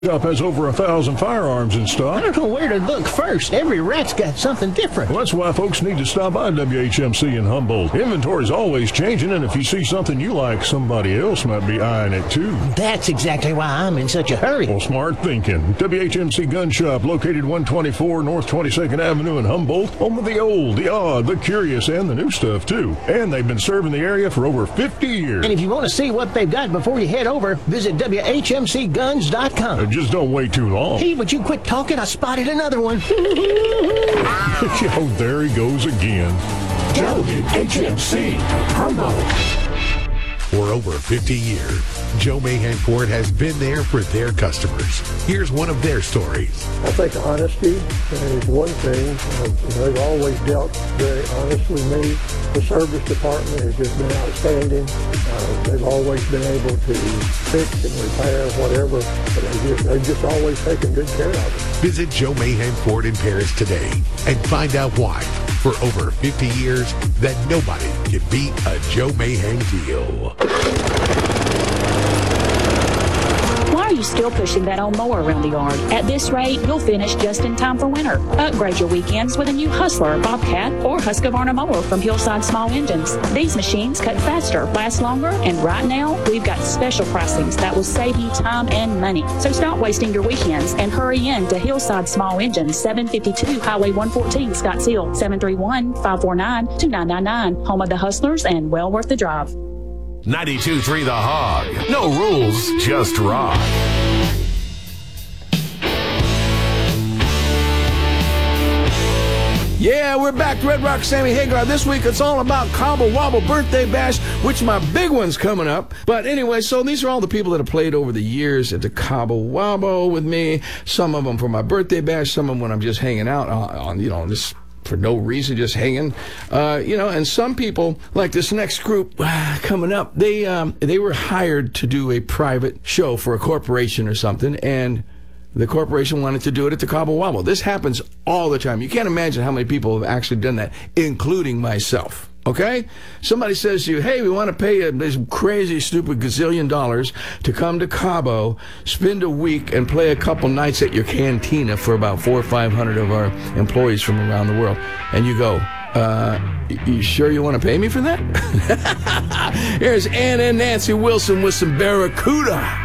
Shop has over 1,000 firearms in stock. I don't know where to look first. Every rat's got something different. Well, that's why folks need to stop by WHMC in Humboldt. Inventory's always changing, and if you see something you like, somebody else might be eyeing it too. That's exactly why I'm in such a hurry. Well, smart thinking. WHMC Gun Shop, located 124 North 22nd Avenue in Humboldt. Home of the old, the odd, the curious, and the new stuff too. And they've been serving the area for over 50 years. And if you want to see what they've got before you head over, visit WHMCguns.com. Just don't wait too long. Hey, would you quit talking? I spotted another one. Oh, there he goes again. WHMC Humboldt. For over 50 years, Joe Mahan Ford has been there for their customers. Here's one of their stories. I think honesty is one thing. They've always dealt very honest with me. The service department has just been outstanding. They've always been able to fix and repair whatever, but they've just always taken good care of it. Visit Joe Mahan Ford in Paris today and find out why, for over 50 years, that nobody can beat a Joe Mahan deal. Why are you still pushing that old mower around the yard? At this rate, you'll finish just in time for winter. Upgrade your weekends with a new Hustler, Bobcat, or Husqvarna mower from Hillside Small Engines. These machines cut faster, last longer, and right now, we've got special pricings that will save you time and money. So stop wasting your weekends and hurry in to Hillside Small Engines, 752 Highway 114, Scottsdale, 731-549-2999. Home of the Hustlers and well worth the drive. 92.3 The Hog. No rules, just rock. Yeah, we're back. Red Rock, Sammy Hagar. This week it's all about Cobble Wobble Birthday Bash, which my big one's coming up. But anyway, so these are all the people that have played over the years at the Cobble Wobble with me. Some of them for my birthday bash, some of them when I'm just hanging out on this for no reason, just hanging, and some people, like this next group coming up, they were hired to do a private show for a corporation or something, and the corporation wanted to do it at the Cobble Wobble. This happens all the time. You can't imagine how many people have actually done that, including myself. Okay? Somebody says to you, hey, we want to pay this crazy, stupid gazillion dollars to come to Cabo, spend a week, and play a couple nights at your cantina for about 400 or 500 of our employees from around the world. And you go, you sure you want to pay me for that? Here's Anna and Nancy Wilson with some Barracuda.